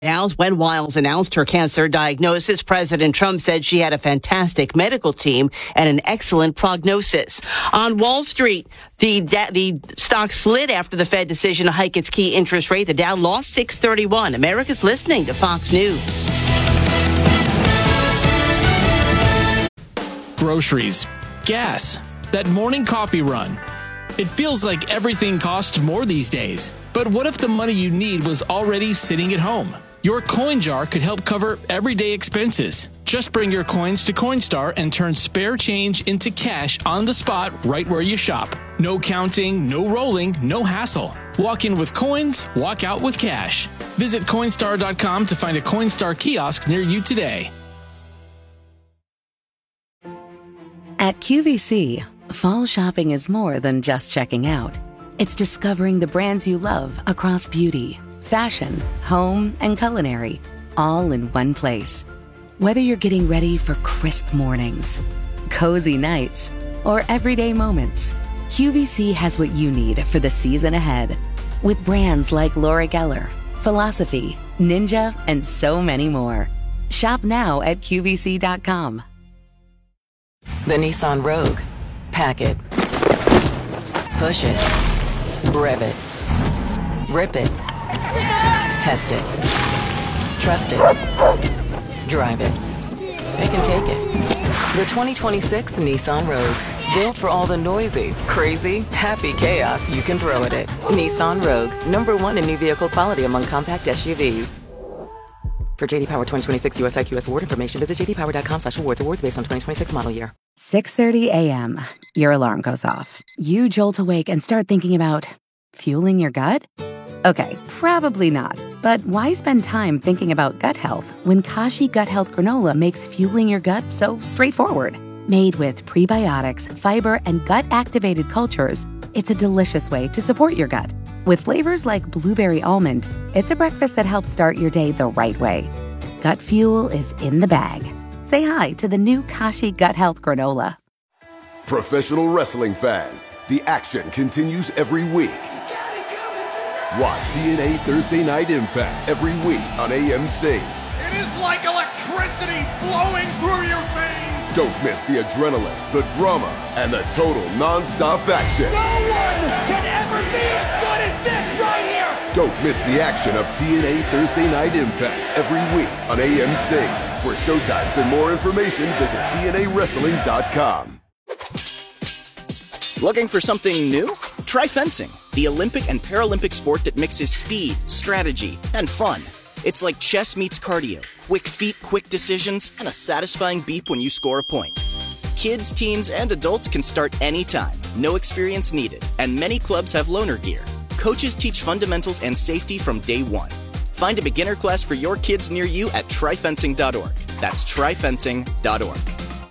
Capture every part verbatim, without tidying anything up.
Now, when Wiles announced her cancer diagnosis, President Trump said she had a fantastic medical team and an excellent prognosis. On Wall Street, the the stock slid after the Fed decision to hike its key interest rate. The Dow lost six thirty-one. America's listening to Fox News. Groceries, gas, that morning coffee run. It feels like everything costs more these days. But what if the money you need was already sitting at home? Your coin jar could help cover everyday expenses. Just bring your coins to Coinstar and turn spare change into cash on the spot right where you shop. No counting, no rolling, no hassle. Walk in with coins, walk out with cash. Visit Coinstar dot com to find a Coinstar kiosk near you today. At Q V C, fall shopping is more than just checking out. It's discovering the brands you love across beauty, fashion, home, and culinary, all in one place. Whether you're getting ready for crisp mornings, cozy nights, or everyday moments, Q V C has what you need for the season ahead. With brands like Laura Geller, Philosophy, Ninja, and so many more. Shop now at Q V C dot com. The Nissan Rogue. Pack it. Push it. Rev it. Rip it. Test it. Trust it. Drive it. They can take it. The twenty twenty-six Nissan Rogue. Built for all the noisy, crazy, happy chaos you can throw at it. Nissan Rogue. Number one in new vehicle quality among compact S U Vs. For J D Power twenty twenty-six U S I Q S award information, visit j d power dot com slash awards. Awards based on twenty twenty-six model year. six thirty a.m. Your alarm goes off. You jolt awake and start thinking about fueling your gut? Okay, probably not. But why spend time thinking about gut health when Kashi Gut Health Granola makes fueling your gut so straightforward? Made with prebiotics, fiber, and gut-activated cultures, it's a delicious way to support your gut. With flavors like blueberry almond, it's a breakfast that helps start your day the right way. Gut fuel is in the bag. Say hi to the new Kashi Gut Health Granola. Professional wrestling fans, the action continues every week. Watch T N A Thursday Night Impact every week on A M C. It is like electricity flowing through your veins. Don't miss the adrenaline, the drama, and the total non-stop action. No one can ever be as good as this right here. Don't miss the action of T N A Thursday Night Impact every week on A M C. For showtimes and more information, visit T N A wrestling dot com. Looking for something new? Try fencing, the Olympic and Paralympic sport that mixes speed, strategy, and fun. It's like chess meets cardio, quick feet, quick decisions, and a satisfying beep when you score a point. Kids, teens, and adults can start anytime, no experience needed, and many clubs have loaner gear. Coaches teach fundamentals and safety from day one. Find a beginner class for your kids near you at try fencing dot org. That's try fencing dot org.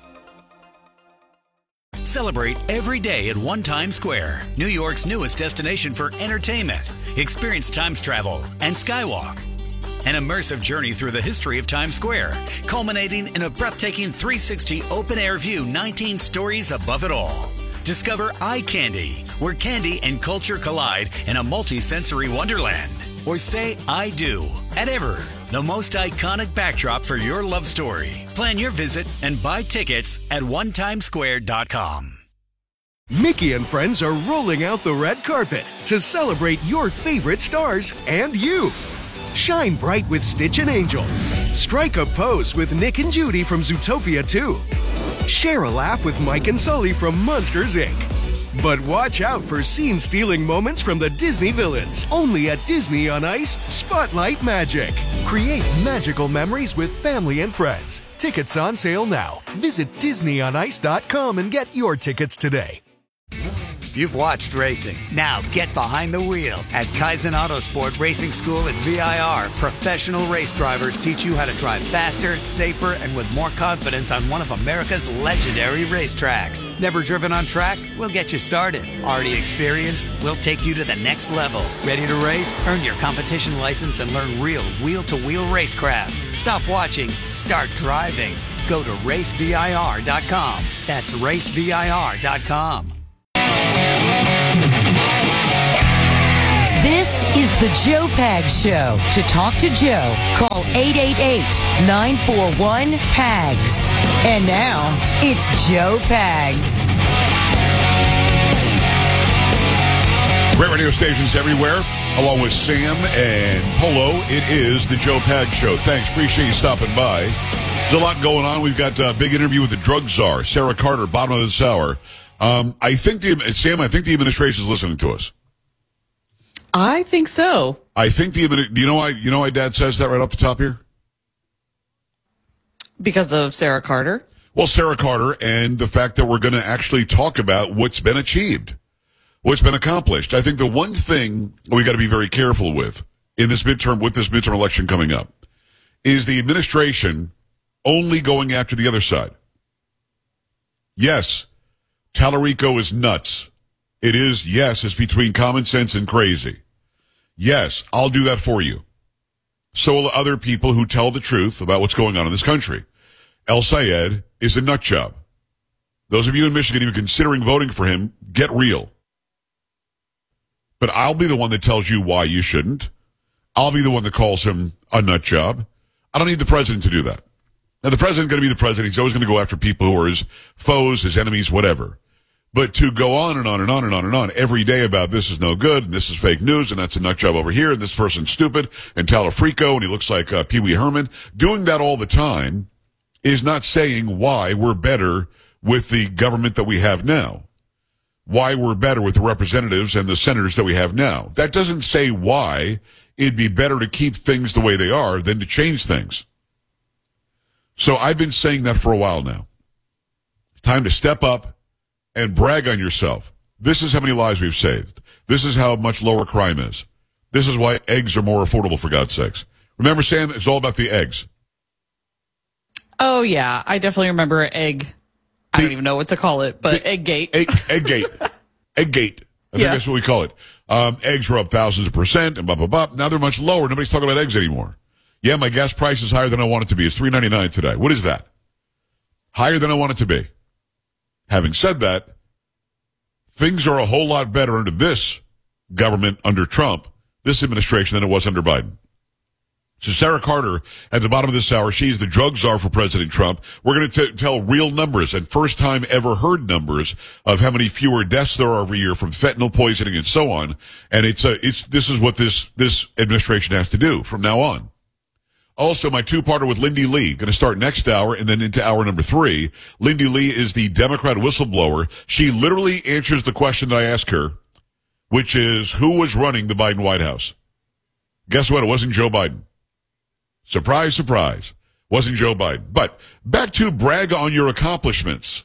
Celebrate every day at One Times Square, New York's newest destination for entertainment. Experience Times travel and Skywalk. An immersive journey through the history of Times Square, culminating in a breathtaking three sixty open-air view, nineteen stories above it all. Discover Eye Candy, where candy and culture collide in a multi-sensory wonderland. Or say I do at Ever, the most iconic backdrop for your love story. Plan your visit and buy tickets at one times square dot com. Mickey and friends are rolling out the red carpet to celebrate your favorite stars and you. Shine bright with Stitch and Angel. Strike a pose with Nick and Judy from Zootopia two. Share a laugh with Mike and Sully from Monsters, Incorporated. But watch out for scene-stealing moments from the Disney villains. Only at Disney on Ice, Spotlight Magic. Create magical memories with family and friends. Tickets on sale now. Visit disney on ice dot com and get your tickets today. You've watched racing. Now get behind the wheel. At Kaizen Autosport Racing School at V I R, professional race drivers teach you how to drive faster, safer, and with more confidence on one of America's legendary racetracks. Never driven on track? We'll get you started. Already experienced? We'll take you to the next level. Ready to race? Earn your competition license and learn real wheel-to-wheel racecraft. Stop watching. Start driving. Go to race V I R dot com. That's race V I R dot com. This is the Joe Pags Show. To talk to Joe, call eight eight eight, nine four one, P A G S. And now, it's Joe Pags. Great radio stations everywhere, along with Sam and Polo. It is the Joe Pags Show. Thanks. Appreciate you stopping by. There's a lot going on. We've got a big interview with the drug czar, Sarah Carter, bottom of this hour. Um, I think the, Sam, I think the administration is listening to us. I think so. I think the, do you know why, you know why Dad says that right off the top here? Because of Sarah Carter? Well, Sarah Carter and the fact that we're going to actually talk about what's been achieved, what's been accomplished. I think the one thing we got to be very careful with in this midterm, with this midterm election coming up, is the administration only going after the other side. Yes, Tallarico is nuts. It is, yes, it's between common sense and crazy. Yes, I'll do that for you. So will other people who tell the truth about what's going on in this country. El Sayed is a nut job. Those of you in Michigan even considering voting for him, get real. But I'll be the one that tells you why you shouldn't. I'll be the one that calls him a nut job. I don't need the president to do that. Now, the president's going to be the president. He's always going to go after people who are his foes, his enemies, whatever. But to go on and on and on and on and on every day about this is no good, and this is fake news, and that's a nut job over here, and this person's stupid, and Talafrico, and he looks like uh, Pee Wee Herman, doing that all the time is not saying why we're better with the government that we have now, why we're better with the representatives and the senators that we have now. That doesn't say why it'd be better to keep things the way they are than to change things. So I've been saying that for a while now. Time to step up and brag on yourself. This is how many lives we've saved. This is how much lower crime is. This is why eggs are more affordable, for God's sakes. Remember, Sam, it's all about the eggs. Oh, yeah. I definitely remember egg. I the, don't even know what to call it, but egg gate. Egg, egg gate. Egg gate. I think yeah. that's what we call it. Um, eggs were up thousands of percent and blah, blah, blah. Now they're much lower. Nobody's talking about eggs anymore. Yeah, my gas price is higher than I want it to be. It's three ninety-nine today. What is that? Higher than I want it to be. Having said that, things are a whole lot better under this government, under Trump, this administration, than it was under Biden. So Sarah Carter, at the bottom of this hour, she's the drug czar for President Trump. We're going to tell real numbers and first time ever heard numbers of how many fewer deaths there are every year from fentanyl poisoning and so on. And it's a, it's, this is what this, this administration has to do from now on. Also, my two-parter with Lindy Lee, going to start next hour and then into hour number three. Lindy Lee is the Democrat whistleblower. She literally answers the question that I asked her, which is, who was running the Biden White House? Guess what? It wasn't Joe Biden. Surprise, surprise. Wasn't Joe Biden. But back to brag on your accomplishments.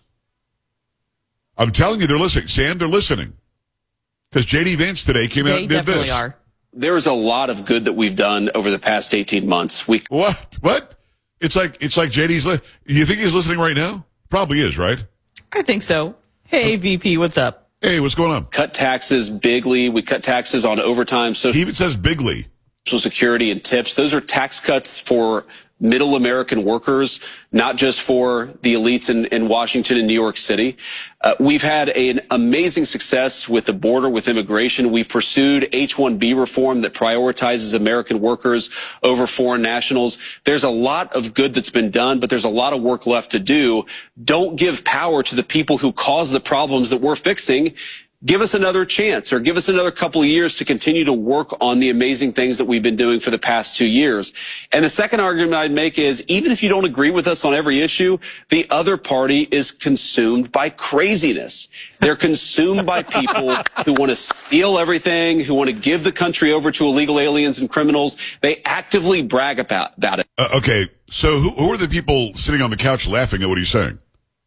I'm telling you, they're listening. Sam, they're listening. Because J D Vance today came out and did this. They definitely are. There's a lot of good that we've done over the past eighteen months. We What? What? It's like, it's like J D's, li- you think he's listening right now? Probably is, right? I think so. Hey, V P, what's up? Hey, what's going on? Cut taxes bigly. We cut taxes on overtime. So he even says bigly. Social Security and tips. Those are tax cuts for middle American workers, not just for the elites in, in Washington and New York City. Uh, we've had a, an amazing success with the border, with immigration. We've pursued H one B reform that prioritizes American workers over foreign nationals. There's a lot of good that's been done, but there's a lot of work left to do. Don't give power to the people who cause the problems that we're fixing. Give us another chance, or give us another couple of years to continue to work on the amazing things that we've been doing for the past two years. And the second argument I'd make is, even if you don't agree with us on every issue, the other party is consumed by craziness. They're consumed by people who want to steal everything, who want to give the country over to illegal aliens and criminals. They actively brag about, about it. Uh, okay, so who, who are the people sitting on the couch laughing at what he's saying?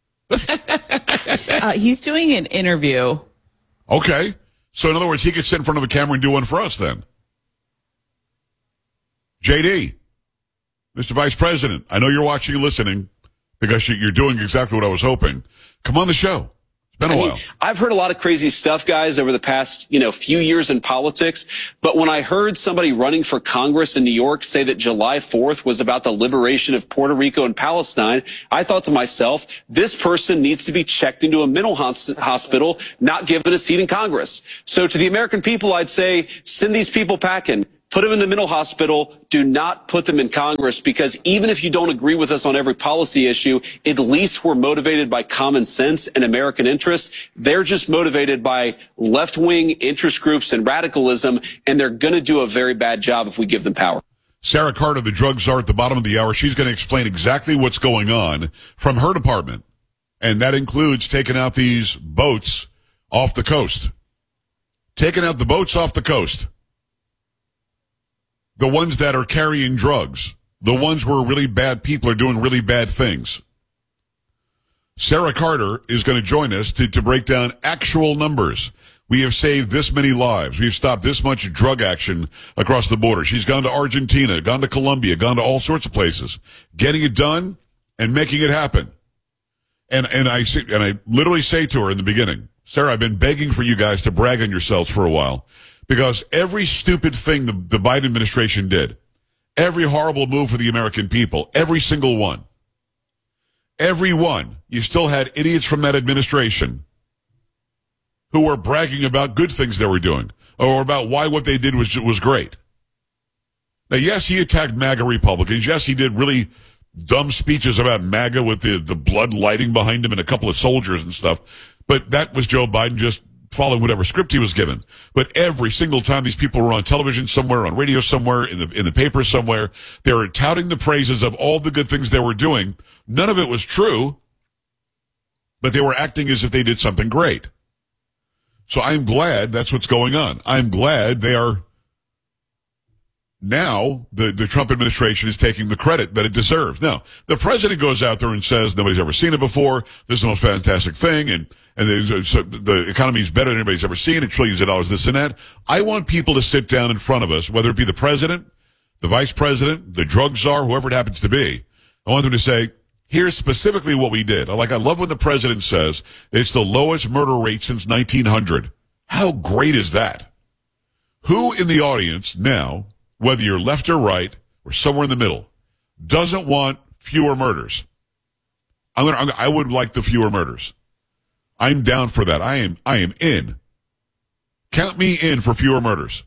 uh, he's doing an interview. Okay. So in other words, he could sit in front of a camera and do one for us then. J D, Mister Vice President, I know you're watching and listening because you're doing exactly what I was hoping. Come on the show. Been a I while. mean, I've heard a lot of crazy stuff, guys, over the past, you know, few years in politics. But when I heard somebody running for Congress in New York say that July fourth was about the liberation of Puerto Rico and Palestine, I thought to myself, this person needs to be checked into a mental hospital, not given a seat in Congress. So to the American people, I'd say, send these people packing. Put them in the mental hospital. Do not put them in Congress, because even if you don't agree with us on every policy issue, at least we're motivated by common sense and American interests. They're just motivated by left-wing interest groups and radicalism, and they're going to do a very bad job if we give them power. Sarah Carter, the drug czar, at the bottom of the hour. She's going to explain exactly what's going on from her department, and that includes taking out these boats off the coast. Taking out the boats off the coast. The ones that are carrying drugs. The ones where really bad people are doing really bad things. Sarah Carter is going to join us to, to break down actual numbers. We have saved this many lives. We've stopped this much drug action across the border. She's gone to Argentina, gone to Colombia, gone to all sorts of places, getting it done and making it happen. And, and I say, and I literally say to her in the beginning, Sarah, I've been begging for you guys to brag on yourselves for a while. Because every stupid thing the, the Biden administration did, every horrible move for the American people, every single one, every one, you still had idiots from that administration who were bragging about good things they were doing or about why what they did was was great. Now, yes, he attacked MAGA Republicans. Yes, he did really dumb speeches about MAGA with the, the blood lighting behind him and a couple of soldiers and stuff. But that was Joe Biden just following whatever script he was given. But every single time these people were on television somewhere, on radio somewhere, in the in the paper somewhere, they were touting the praises of all the good things they were doing. None of it was true, but they were acting as if they did something great. So I'm glad that's what's going on. I'm glad they are now, the, the Trump administration is taking the credit that it deserves. Now, the president goes out there and says nobody's ever seen it before. This is the most fantastic thing, and and the, so the economy is better than anybody's ever seen, and trillions of dollars, this and that. I want people to sit down in front of us, whether it be the president, the vice president, the drug czar, whoever it happens to be. I want them to say, here's specifically what we did. Like, I love when the president says it's the lowest murder rate since nineteen hundred. How great is that? Who in the audience now, whether you're left or right or somewhere in the middle, doesn't want fewer murders? I'm gonna, I'm, I would like the fewer murders. I'm down for that. I am, I am in. Count me in for fewer murders.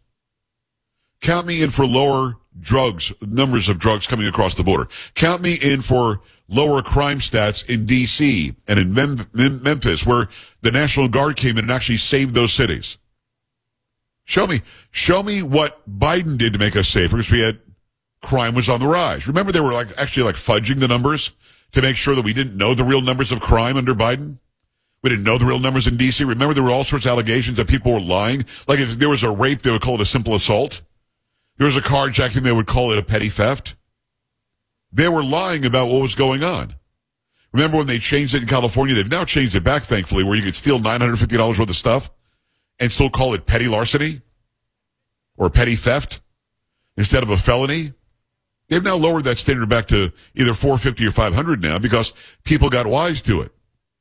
Count me in for lower drugs, numbers of drugs coming across the border. Count me in for lower crime stats in D C and in Mem- Mem- Memphis, where the National Guard came in and actually saved those cities. Show me, show me what Biden did to make us safer, because we had crime was on the rise. Remember, they were like actually like fudging the numbers to make sure that we didn't know the real numbers of crime under Biden. We didn't know the real numbers in D C. Remember, there were all sorts of allegations that people were lying. Like if there was a rape, they would call it a simple assault. There was a carjacking, they would call it a petty theft. They were lying about what was going on. Remember when they changed it in California? They've now changed it back, thankfully, where you could steal nine hundred fifty dollars worth of stuff and still call it petty larceny or petty theft instead of a felony. They've now lowered that standard back to either four hundred fifty dollars or five hundred dollars now because people got wise to it.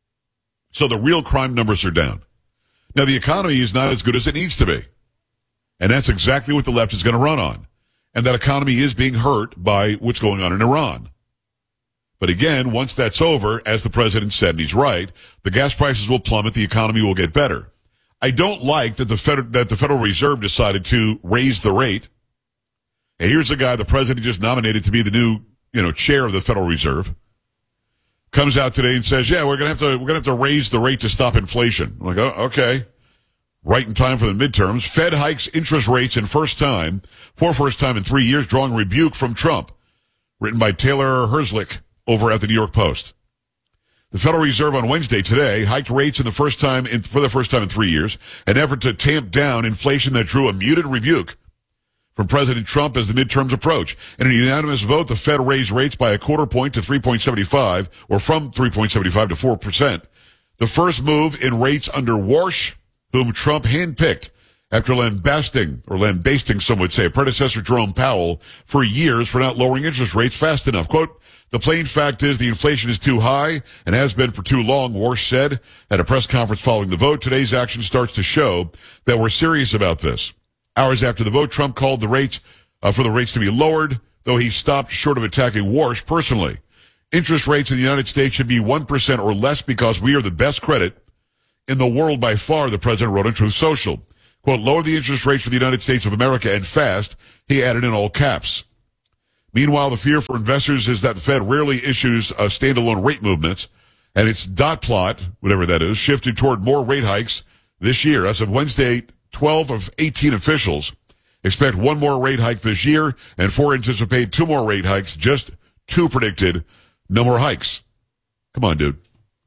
So the real crime numbers are down. Now, the economy is not as good as it needs to be. And that's exactly what the left is going to run on. And that economy is being hurt by what's going on in Iran. But again, once that's over, as the president said, and he's right, the gas prices will plummet, the economy will get better. I don't like that the Fed- that the Federal Reserve decided to raise the rate. And here's a guy the president just nominated to be the new, you know, chair of the Federal Reserve. Comes out today and says, yeah, we're going to have to, we're going to have to raise the rate to stop inflation. I'm like, oh, okay. Right in time for the midterms. Fed hikes interest rates in first time, for first time in three years, drawing rebuke from Trump. Written by Taylor Herzlich over at the New York Post. The Federal Reserve on Wednesday today hiked rates in the first time in, for the first time in three years, an effort to tamp down inflation that drew a muted rebuke from President Trump as the midterms approach. In a unanimous vote, the Fed raised rates by a quarter point to three point seven five, or from three point seven five to four percent. The first move in rates under Warsh, whom Trump handpicked after lambasting, or lambasting, some would say, predecessor Jerome Powell for years for not lowering interest rates fast enough. Quote, the plain fact is the inflation is too high and has been for too long, Warsh said at a press conference following the vote. Today's action starts to show that we're serious about this. Hours after the vote, Trump called the rates uh, for the rates to be lowered, though he stopped short of attacking Warsh personally. Interest rates in the United States should be one percent or less because we are the best credit in the world by far, the president wrote on Truth Social. Quote, lower the interest rates for the United States of America and fast, he added in all caps. Meanwhile, the fear for investors is that the Fed rarely issues uh, standalone rate movements, and its dot plot, whatever that is, shifted toward more rate hikes this year. As of Wednesday, twelve of eighteen officials expect one more rate hike this year, and four anticipate two more rate hikes, just two predicted no more hikes. Come on, dude.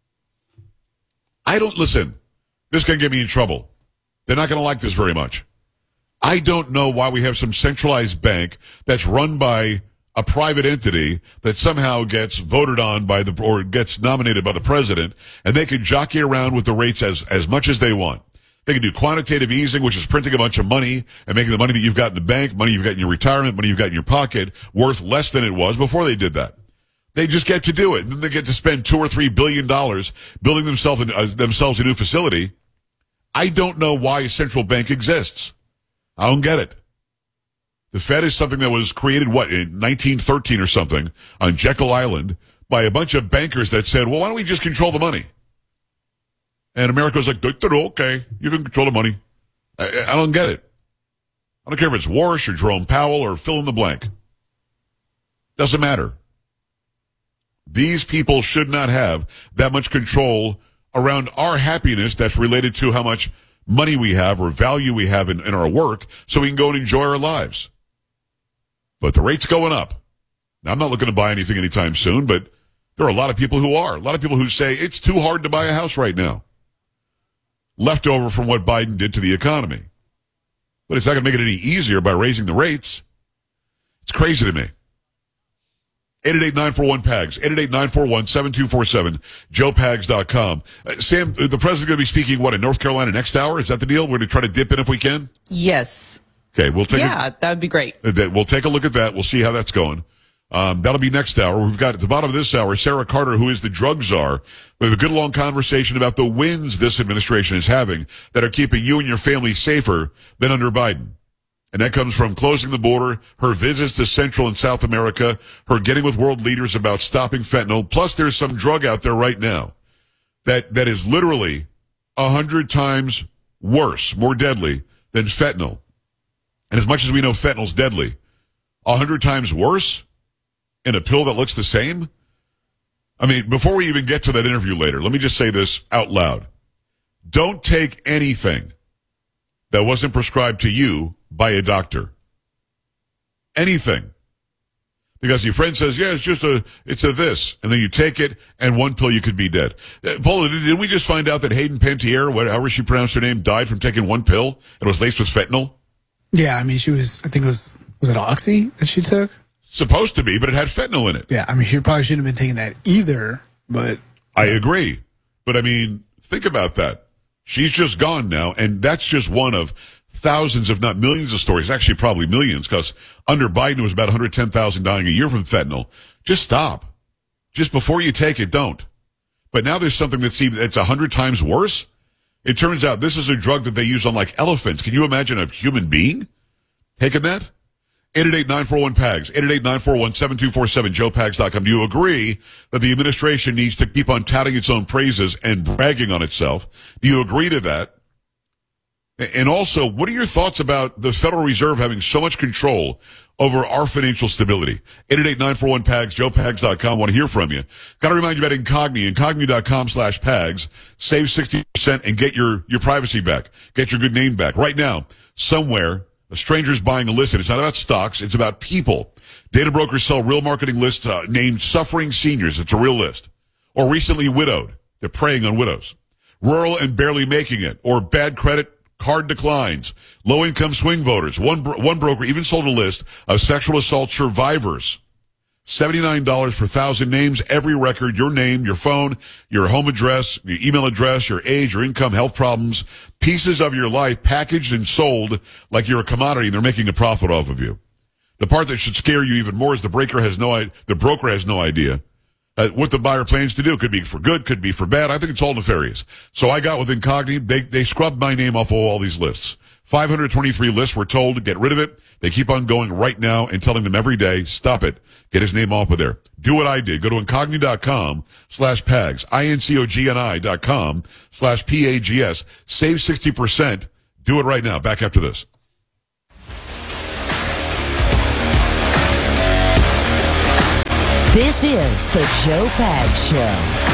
I don't, listen, this is going to get me in trouble. They're not going to like this very much. I don't know why we have some centralized bank that's run by a private entity that somehow gets voted on by the, or gets nominated by the president, and they can jockey around with the rates as, as much as they want. They can do quantitative easing, which is printing a bunch of money and making the money that you've got in the bank, money you've got in your retirement, money you've got in your pocket, worth less than it was before they did that. They just get to do it. And then they get to spend two or three billion dollars building themselves, uh, themselves a new facility. I don't know why a central bank exists. I don't get it. The Fed is something that was created, what, in nineteen thirteen or something on Jekyll Island by a bunch of bankers that said, well, why don't we just control the money? And America was like, okay, you can control the money. I, I don't get it. I don't care if it's Warsh or Jerome Powell or fill in the blank. Doesn't matter. These people should not have that much control around our happiness that's related to how much money we have or value we have in, in our work so we can go and enjoy our lives. But the rate's going up. Now, I'm not looking to buy anything anytime soon, but there are a lot of people who are. A lot of people who say it's too hard to buy a house right now. Leftover from what Biden did to the economy. But it's not going to make it any easier by raising the rates. It's crazy to me. eight eight eight, nine four one, P A G S, eight eight eight, nine four one, seven two four seven, joe pags dot com. Uh, Sam, the president's going to be speaking, what, in North Carolina next hour? Is that the deal? We're going to try to dip in if we can? Yes. Okay, we'll take Yeah, a, that would be great. We'll take a look at that. We'll see how that's going. Um, that'll be next hour. We've got at the bottom of this hour, Sarah Carter, who is the drug czar. We have a good long conversation about the wins this administration is having that are keeping you and your family safer than under Biden. And that comes from closing the border, her visits to Central and South America, her getting with world leaders about stopping fentanyl. Plus, there's some drug out there right now that, that is literally a hundred times worse, more deadly than fentanyl. And as much as we know fentanyl's deadly, a hundred times worse in a pill that looks the same? I mean, before we even get to that interview later, let me just say this out loud. Don't take anything that wasn't prescribed to you by a doctor. Anything. Because your friend says, yeah, it's just a, it's a this. And then you take it, and one pill you could be dead. Uh, Paula, did, did we just find out that Hayden Panettiere, whatever she pronounced her name, died from taking one pill and was laced with fentanyl? Yeah, I mean, she was, I think it was, was it Oxy that she took? Supposed to be, but it had fentanyl in it. Yeah, I mean, she probably shouldn't have been taking that either, but. I agree. But I mean, think about that. She's just gone now, and that's just one of thousands, if not millions of stories, actually probably millions, because under Biden it was about one hundred ten thousand dying a year from fentanyl. Just stop. Just before you take it, don't. But now there's something that's even, it's a hundred times worse. It turns out this is a drug that they use on like elephants. Can you imagine a human being taking that? eight eight eight, nine four one, P A G S, eight eight eight, nine four one, seven two four seven, joe pags dot com. Do you agree that the administration needs to keep on touting its own praises and bragging on itself? Do you agree to that? And also, what are your thoughts about the Federal Reserve having so much control over our financial stability? eight eight eight, nine four one, P A G S, joe pags dot com. Want to hear from you. Got to remind you about Incogni, incogni dot com slash Pags. Save sixty percent and get your, your privacy back. Get your good name back. Right now, somewhere, a stranger's buying a list, and it's not about stocks, it's about people. Data brokers sell real marketing lists uh, named Suffering Seniors. It's a real list. Or recently widowed. They're preying on widows. Rural and barely making it. Or bad credit, card declines. Low-income swing voters. One, bro- one broker even sold a list of sexual assault survivors. seventy-nine dollars per thousand names, every record, your name, your phone, your home address, your email address, your age, your income, health problems, pieces of your life packaged and sold like you're a commodity and they're making a profit off of you. The part that should scare you even more is the broker has no, the broker has no idea uh, what the buyer plans to do. Could be for good, could be for bad. I think it's all nefarious. So I got with Incogni. They, they scrubbed my name off of all these lists. five hundred twenty-three lists. We're told to get rid of it. They keep on going right now and telling them every day, stop it. Get his name off of there. Do what I did. Go to incogni.com slash PAGS. I-N-C-O-G-N-I dot com slash P-A-G-S. Save sixty percent. Do it right now. Back after this. This is the Joe Pags Show.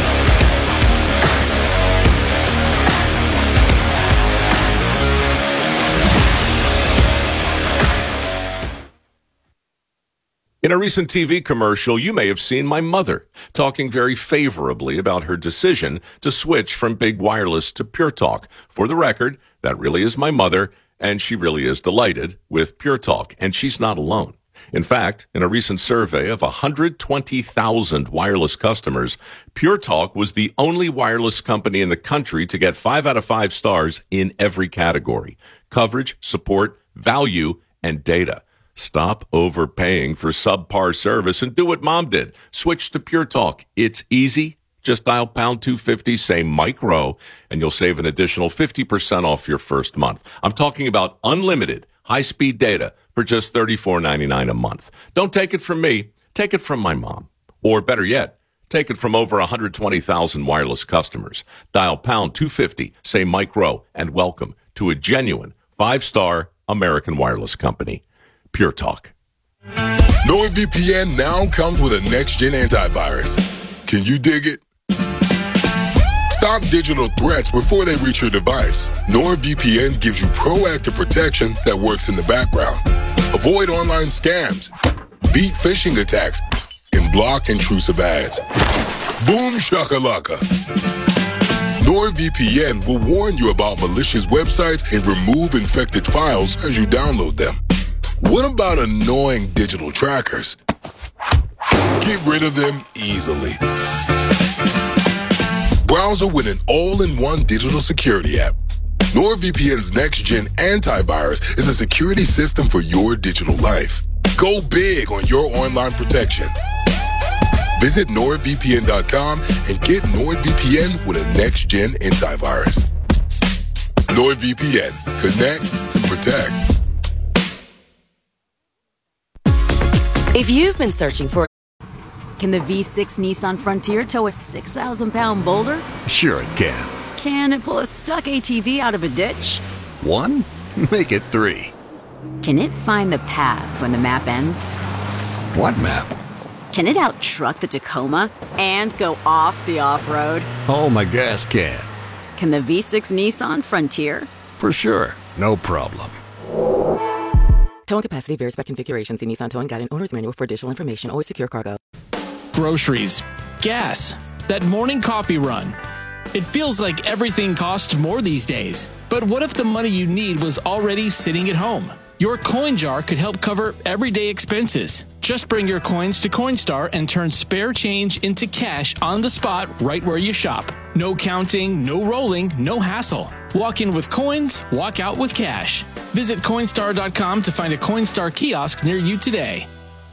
In a recent T V commercial, you may have seen my mother talking very favorably about her decision to switch from Big Wireless to Pure Talk. For the record, that really is my mother, and she really is delighted with Pure Talk, and she's not alone. In fact, in a recent survey of one hundred twenty thousand wireless customers, Pure Talk was the only wireless company in the country to get five out of five stars in every category: coverage, support, value, and data. Stop overpaying for subpar service and do what Mom did. Switch to Pure Talk. It's easy. Just dial pound two fifty, say Mike Rowe, and you'll save an additional fifty percent off your first month. I'm talking about unlimited high-speed data for just thirty-four ninety-nine a month. Don't take it from me. Take it from my mom. Or better yet, take it from over one hundred twenty thousand wireless customers. Dial pound two fifty, say Mike Rowe, and welcome to a genuine five-star American wireless company. Pure Talk. NordVPN now comes with a next-gen antivirus. Can you dig it? Stop digital threats before they reach your device. NordVPN gives you proactive protection that works in the background. Avoid online scams, beat phishing attacks, and block intrusive ads. Boom shakalaka. NordVPN will warn you about malicious websites and remove infected files as you download them. What about annoying digital trackers? Get rid of them easily. Browser with an all-in-one digital security app. NordVPN's next-gen antivirus is a security system for your digital life. Go big on your online protection. Visit nord V P N dot com and get NordVPN with a next-gen antivirus. NordVPN. Connect and protect. If you've been searching for... Can the V six Nissan Frontier tow a six thousand pound boulder? Sure it can. Can it pull a stuck A T V out of a ditch? One? Make it three. Can it find the path when the map ends? What map? Can it out-truck the Tacoma and go off the off-road? Oh, my gas can. Can the V six Nissan Frontier? For sure. No problem. Towing capacity varies by configuration. See Nissan Towing Guide and Owner's Manual for additional information. Always secure cargo. Groceries, gas, that morning coffee run. It feels like everything costs more these days. But what if the money you need was already sitting at home? Your coin jar could help cover everyday expenses. Just bring your coins to Coinstar and turn spare change into cash on the spot right where you shop. No counting, no rolling, no hassle. Walk in with coins, walk out with cash. Visit Coinstar dot com to find a Coinstar kiosk near you today.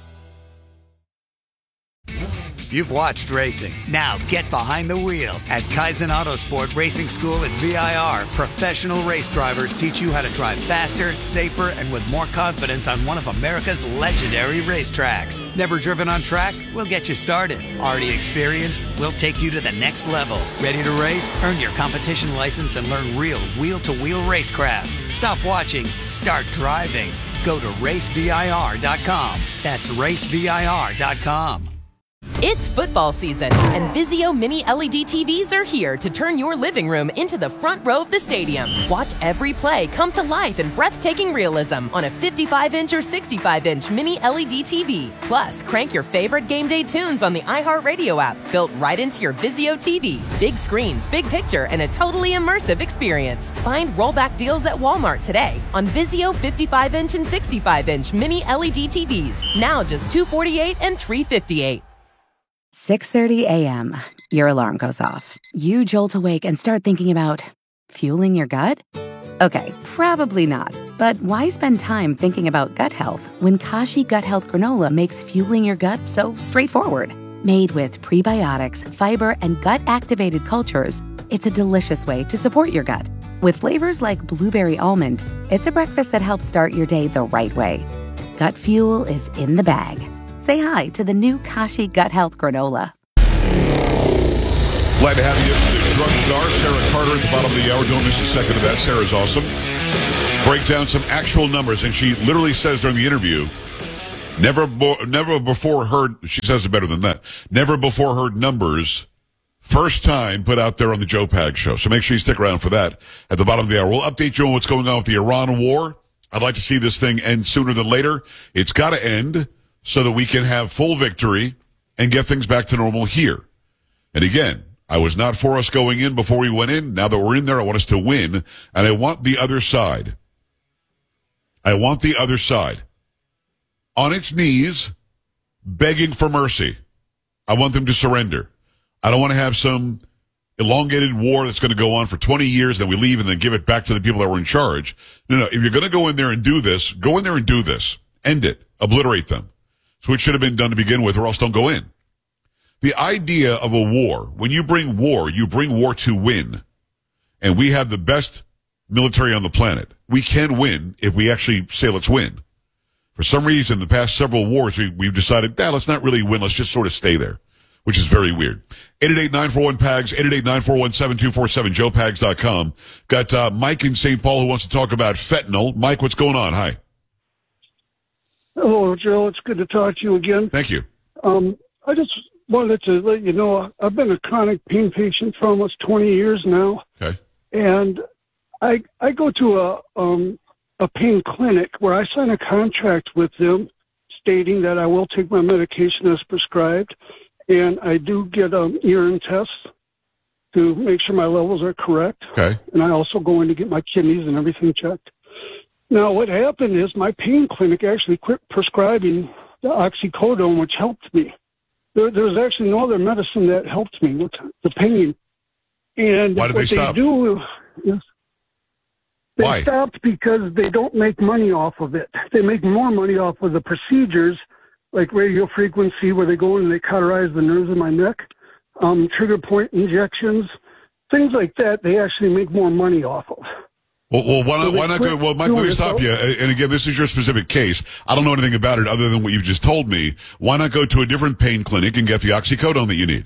You've watched racing. Now get behind the wheel. At Kaizen Autosport Racing School at V I R, professional race drivers teach you how to drive faster, safer, and with more confidence on one of America's legendary racetracks. Never driven on track? We'll get you started. Already experienced? We'll take you to the next level. Ready to race? Earn your competition license and learn real wheel-to-wheel racecraft. Stop watching. Start driving. Go to race V I R dot com. That's race V I R dot com. It's football season, and Vizio Mini L E D T Vs are here to turn your living room into the front row of the stadium. Watch every play come to life in breathtaking realism on a fifty-five inch or sixty-five inch Mini L E D T V. Plus, crank your favorite game day tunes on the iHeartRadio app, built right into your Vizio T V. Big screens, big picture, and a totally immersive experience. Find rollback deals at Walmart today on Vizio fifty-five inch and sixty-five inch Mini L E D T Vs. Now just two hundred forty-eight dollars and three hundred fifty-eight dollars. six thirty a.m. Your alarm goes off. You jolt awake and start thinking about fueling your gut? Okay, probably not. But why spend time thinking about gut health when Kashi Gut Health Granola makes fueling your gut so straightforward? Made with prebiotics, fiber, and gut-activated cultures, it's a delicious way to support your gut. With flavors like blueberry almond, it's a breakfast that helps start your day the right way. Gut fuel is in the bag. Say hi to the new Kashi Gut Health Granola. Glad to have you. The drug czar, Sarah Carter, at the bottom of the hour. Don't miss a second of that. Sarah's awesome. Break down some actual numbers, and she literally says during the interview, never, bo- never before heard, she says it better than that, never before heard numbers, first time put out there on the Joe Pags Show. So make sure you stick around for that at the bottom of the hour. We'll update you on what's going on with the Iran war. I'd like to see this thing end sooner than later. It's got to end so that we can have full victory and get things back to normal here. And again, I was not for us going in before we went in. Now that we're in there, I want us to win, and I want the other side. I want the other side on its knees, begging for mercy. I want them to surrender. I don't want to have some elongated war that's going to go on for twenty years, then we leave and then give it back to the people that were in charge. No, no, if you're going to go in there and do this, go in there and do this. End it. Obliterate them. So it should have been done to begin with, or else don't go in. The idea of a war, when you bring war, you bring war to win. And we have the best military on the planet. We can win if we actually say let's win. For some reason, the past several wars, we, we've decided, nah, let's not really win. Let's just sort of stay there, which is very weird. eight eight eight, nine four one, P A G S, eight eight eight, nine four one, seven two four seven, joe pags dot com. Got uh, Mike in Saint Paul who wants to talk about fentanyl. Mike, what's going on? Hi. Hello, Joe. It's good to talk to you again. Thank you. Um, I just wanted to let you know I've been a chronic pain patient for almost twenty years now. Okay. And I I go to a um a pain clinic where I sign a contract with them stating that I will take my medication as prescribed, and I do get um urine tests to make sure my levels are correct. Okay. And I also go in to get my kidneys and everything checked. Now, what happened is my pain clinic actually quit prescribing the oxycodone, which helped me. There, there was actually no other medicine that helped me with the pain. And Why did what they stop? do is they Why? stopped because they don't make money off of it. They make more money off of the procedures like radio frequency, where they go in and they cauterize the nerves in my neck, um, trigger point injections, things like that. They actually make more money off of. Well, well why not, So they why not quit go, well, Mike, let doing me it, stop though. you. And again, this is your specific case. I don't know anything about it other than what you've just told me. Why not go to a different pain clinic and get the oxycodone that you need?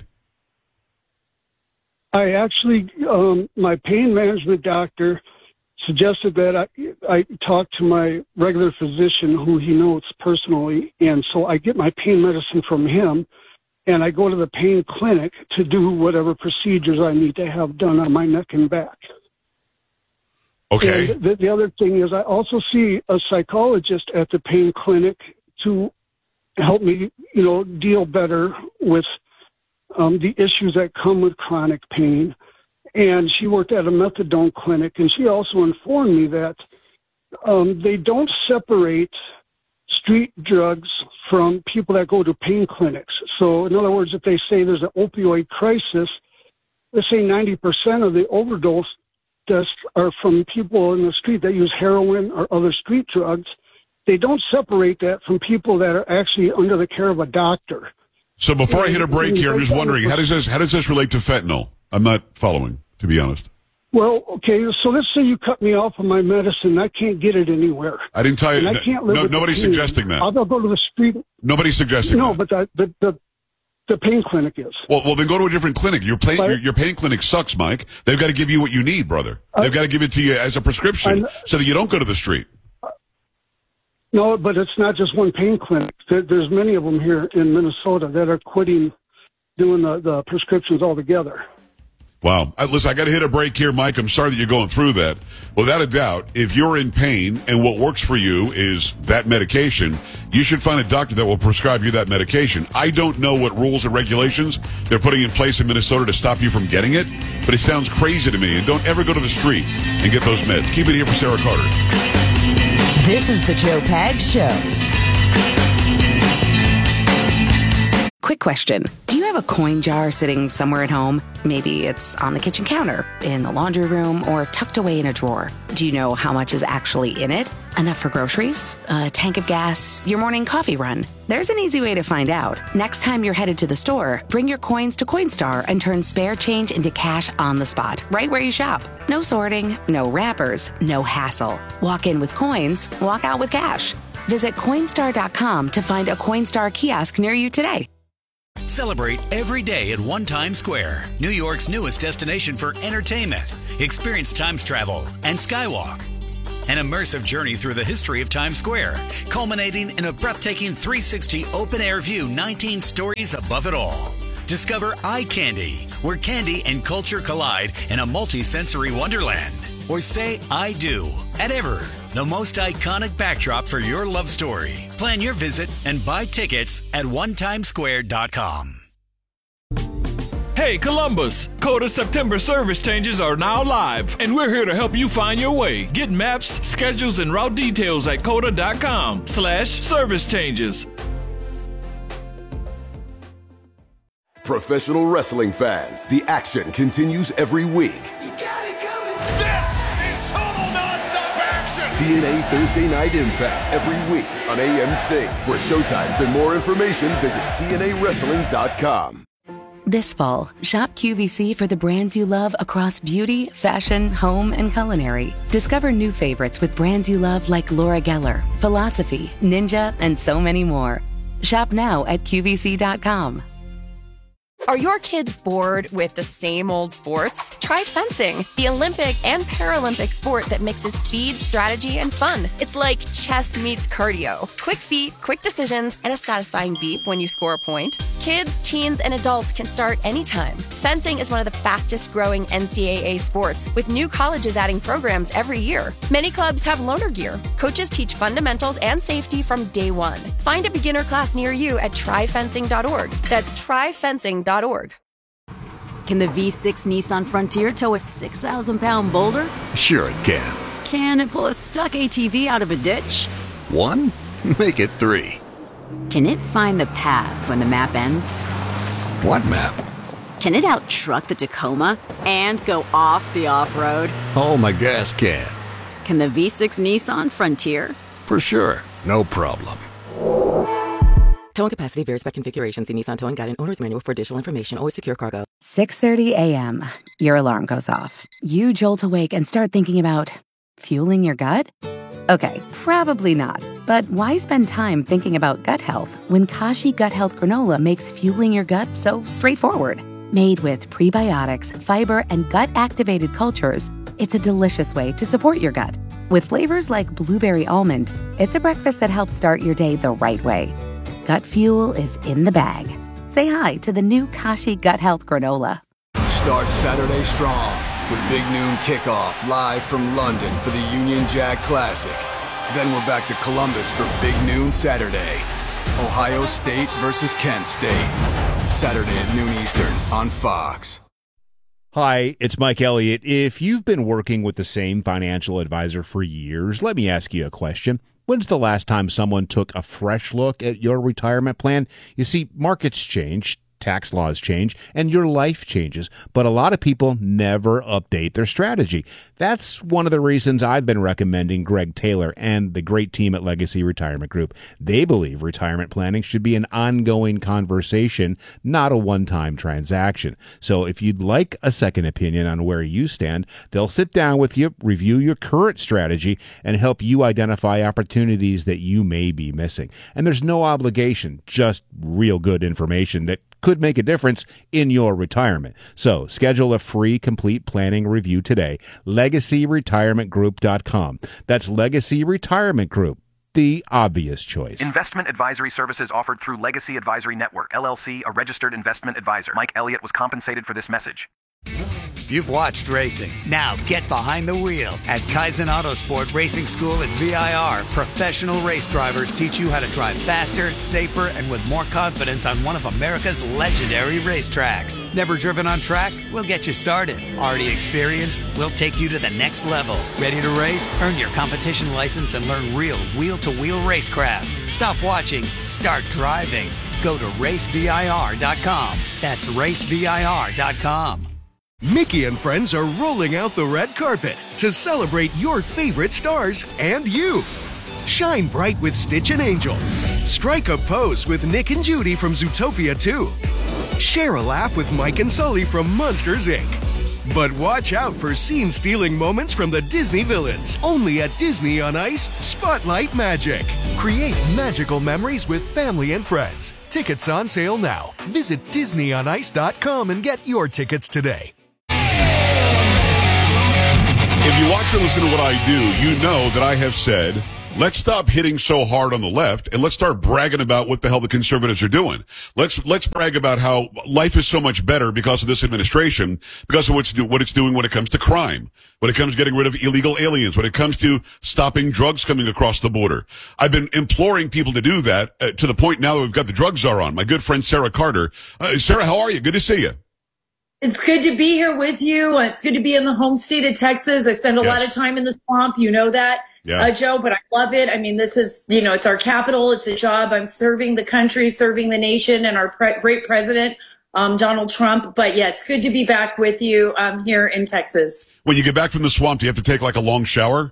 I actually, um, my pain management doctor suggested that I, I talk to my regular physician who he knows personally. And so I get my pain medicine from him, and I go to the pain clinic to do whatever procedures I need to have done on my neck and back. Okay. And the, the other thing is I also see a psychologist at the pain clinic to help me, you know, deal better with um, the issues that come with chronic pain. And she worked at a methadone clinic, and she also informed me that um, they don't separate street drugs from people that go to pain clinics. So in other words, if they say there's an opioid crisis, they say ninety percent of the overdose deaths are from people in the street that use heroin or other street drugs. They don't separate that from people that are actually under the care of a doctor. So before I hit a break here, I'm just wondering, how does this, how does this relate to fentanyl? I'm not following, to be honest. Well, okay, so let's say you cut me off of my medicine. I can't get it anywhere. I didn't tell you. And I can't live No, with the nobody's pain. suggesting that. I'll go to the street. Nobody's suggesting No, that. but the, the, the, the pain clinic is. Well, well, then go to a different clinic. Your pain, your, your pain clinic sucks, Mike. They've got to give you what you need, brother. They've got to give it to you as a prescription I'm- so that you don't go to the street. No, but it's not just one pain clinic. There, there's many of them here in Minnesota that are quitting doing the, the prescriptions altogether. Wow. Uh, listen, I got to hit a break here, Mike. I'm sorry that you're going through that. Without a doubt, if you're in pain and what works for you is that medication, you should find a doctor that will prescribe you that medication. I don't know what rules and regulations they're putting in place in Minnesota to stop you from getting it, but it sounds crazy to me. And don't ever go to the street and get those meds. Keep it here for Sarah Carter. This is the Joe Pags Show. Quick question. Do you have a coin jar sitting somewhere at home? Maybe it's on the kitchen counter, in the laundry room, or tucked away in a drawer. Do you know how much is actually in it? Enough for groceries, a tank of gas, your morning coffee run? There's an easy way to find out. Next time you're headed to the store, bring your coins to Coinstar and turn spare change into cash on the spot, right where you shop. No sorting, no wrappers, no hassle. Walk in with coins, walk out with cash. Visit Coinstar dot com to find a Coinstar kiosk near you today. Celebrate every day at One Times Square, New York's newest destination for entertainment. Experience Times travel and Skywalk. An immersive journey through the history of Times Square, culminating in a breathtaking three sixty open-air view nineteen stories above it all. Discover Eye Candy, where candy and culture collide in a multi-sensory wonderland. Or say I do at Ever, the most iconic backdrop for your love story. Plan your visit and buy tickets at one times square dot com. Hey Columbus, Coda September service changes are now live, and we're here to help you find your way. Get maps, schedules, and route details at coda dot com slash service changes. Professional wrestling fans, the action continues every week. T N A Thursday Night Impact every week on A M C. For showtimes and more information, visit T N A wrestling dot com. This fall, shop Q V C for the brands you love across beauty, fashion, home, and culinary. Discover new favorites with brands you love like Laura Geller, Philosophy, Ninja, and so many more. Shop now at Q V C dot com. Are your kids bored with the same old sports? Try fencing, the Olympic and Paralympic sport that mixes speed, strategy, and fun. It's like chess meets cardio. Quick feet, quick decisions, and a satisfying beep when you score a point. Kids, teens, and adults can start anytime. Fencing is one of the fastest growing N C double A sports, with new colleges adding programs every year. Many clubs have loaner gear. Coaches teach fundamentals and safety from day one. Find a beginner class near you at try fencing dot org. That's try fencing dot org. Can the V six Nissan Frontier tow a six thousand pound boulder? Sure it can. Can it pull a stuck A T V out of a ditch? One? Make it three. Can it find the path when the map ends? What map? Can it out-truck the Tacoma and go off the off-road? Oh, my gas can. Can the V six Nissan Frontier? For sure. No problem. Towing capacity varies by configuration. See Nissan Towing Guide and Owner's Manual for additional information. Always secure cargo. six thirty a.m. Your alarm goes off. You jolt awake and start thinking about fueling your gut? Okay, probably not. But why spend time thinking about gut health when Kashi Gut Health Granola makes fueling your gut so straightforward? Made with prebiotics, fiber, and gut-activated cultures, it's a delicious way to support your gut. With flavors like blueberry almond, it's a breakfast that helps start your day the right way. Gut fuel is in the bag. Say hi to the new Kashi Gut Health Granola. Start Saturday strong with Big Noon Kickoff live from London for the Union Jack Classic. Then we're back to Columbus for Big Noon Saturday. Ohio State versus Kent State. Saturday at noon Eastern on Fox. Hi, it's Mike Elliott. If you've been working with the same financial advisor for years, let me ask you a question. When's the last time someone took a fresh look at your retirement plan? You see, markets change, tax laws change, and your life changes, but a lot of people never update their strategy. That's one of the reasons I've been recommending Greg Taylor and the great team at Legacy Retirement Group. They believe retirement planning should be an ongoing conversation, not a one-time transaction. So if you'd like a second opinion on where you stand, they'll sit down with you, review your current strategy, and help you identify opportunities that you may be missing. And there's no obligation, just real good information that could make a difference in your retirement. So schedule a free complete planning review today. legacy retirement group dot com. That's Legacy Retirement Group the obvious choice. Investment advisory services offered through Legacy Advisory Network, L L C, a registered investment advisor. Mike Elliott was compensated for this message. You've watched racing. Now get behind the wheel. At Kaizen Autosport Racing School at V I R, professional race drivers teach you how to drive faster, safer, and with more confidence on one of America's legendary racetracks. Never driven on track? We'll get you started. Already experienced? We'll take you to the next level. Ready to race? Earn your competition license and learn real wheel-to-wheel racecraft. Stop watching. Start driving. Go to race V I R dot com. That's race V I R dot com. Mickey and friends are rolling out the red carpet to celebrate your favorite stars and you. Shine bright with Stitch and Angel. Strike a pose with Nick and Judy from Zootopia two. Share a laugh with Mike and Sully from Monsters, Incorporated. But watch out for scene-stealing moments from the Disney villains. Only at Disney on Ice Spotlight Magic. Create magical memories with family and friends. Tickets on sale now. Visit Disney on Ice dot com and get your tickets today. If you watch or listen to what I do, you know that I have said, let's stop hitting so hard on the left and let's start bragging about what the hell the conservatives are doing. Let's let's brag about how life is so much better because of this administration, because of what's do, what it's doing when it comes to crime, when it comes to getting rid of illegal aliens, when it comes to stopping drugs coming across the border. I've been imploring people to do that uh, to the point now that we've got the drug czar on. My good friend Sarah Carter. Uh, Sarah, how are you? Good to see you. It's good to be here with you. It's good to be in the home state of Texas. I spend a yes. lot of time in the swamp. You know that, yeah. uh, Joe, but I love it. I mean, this is, you know, it's our capital. It's a job. I'm serving the country, serving the nation, and our pre- great president, um, Donald Trump. But yes, good to be back with you um, here in Texas. When you get back from the swamp, do you have to take like a long shower?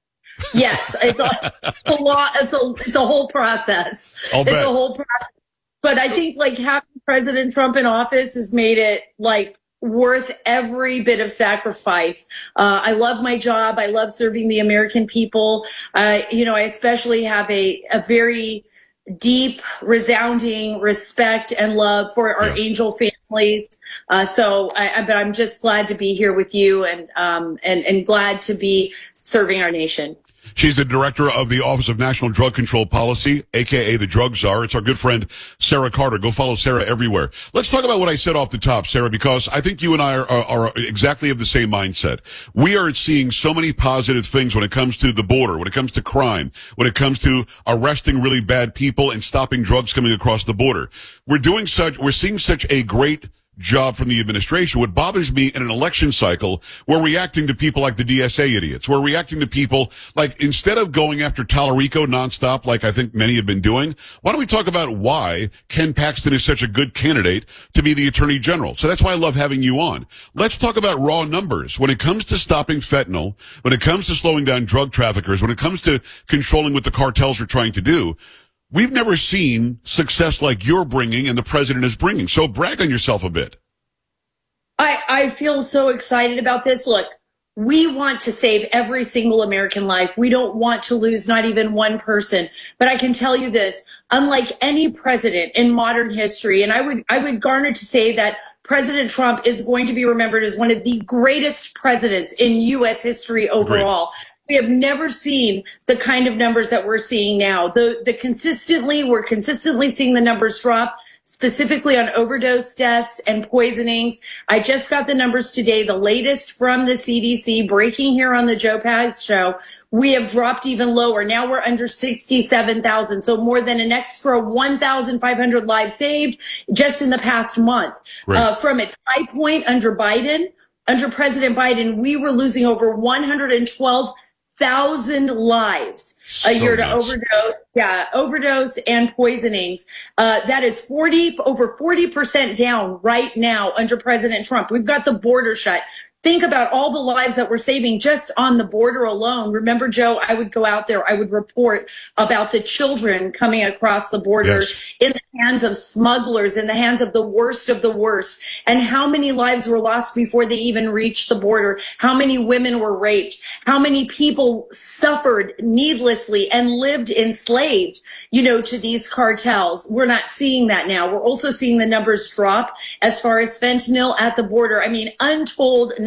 Yes, it's a, it's a lot. It's a, it's a whole process. I'll it's bet. a whole process. But I think like having President Trump in office has made it like worth every bit of sacrifice. Uh, I love my job. I love serving the American people. Uh, you know, I especially have a, a very deep, resounding respect and love for our yeah. angel families. Uh, so, I, I, but I'm just glad to be here with you and, um, and, and glad to be serving our nation. She's the director of the Office of National Drug Control Policy, a k a the Drug Czar. It's our good friend, Sarah Carter. Go follow Sarah everywhere. Let's talk about what I said off the top, Sarah, because I think you and I are, are, are exactly of the same mindset. We are seeing so many positive things when it comes to the border, when it comes to crime, when it comes to arresting really bad people and stopping drugs coming across the border. We're doing such, we're seeing such a great job from the administration. What bothers me in an election cycle, we're reacting to people like the D S A idiots. We're reacting to people like, instead of going after Tallarico nonstop, like I think many have been doing, why don't we talk about why Ken Paxton is such a good candidate to be the Attorney General? So that's why I love having you on. Let's talk about raw numbers. When it comes to stopping fentanyl, when it comes to slowing down drug traffickers, when it comes to controlling what the cartels are trying to do, we've never seen success like you're bringing and the president is bringing. So brag on yourself a bit. I, I feel so excited about this. Look, we want to save every single American life. We don't want to lose not even one person. But I can tell you this, unlike any president in modern history, and I would, I would garner to say that President Trump is going to be remembered as one of the greatest presidents in U S history overall. Great. We have never seen the kind of numbers that we're seeing now. The, the consistently, we're consistently seeing the numbers drop, specifically on overdose deaths and poisonings. I just got the numbers today, the latest from the C D C, breaking here on the Joe Pags show. We have dropped even lower. Now we're under sixty-seven thousand. So more than an extra one thousand five hundred lives saved just in the past month. Right. Uh, from its high point under Biden, under President Biden, we were losing over one hundred twelve thousand lives a so year to nuts. overdose, yeah, overdose and poisonings. Uh, that is forty, over forty percent down right now under President Trump. We've got the border shut. Think about all the lives that we're saving just on the border alone. Remember, Joe, I would go out there, I would report about the children coming across the border yes. in the hands of smugglers, in the hands of the worst of the worst, and how many lives were lost before they even reached the border, how many women were raped, how many people suffered needlessly and lived enslaved, you know, to these cartels. We're not seeing that now. We're also seeing the numbers drop as far as fentanyl at the border. I mean, untold numbers.